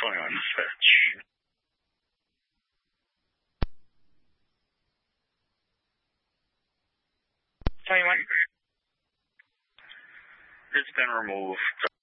calling on Fetch. Tell you what. It's been removed.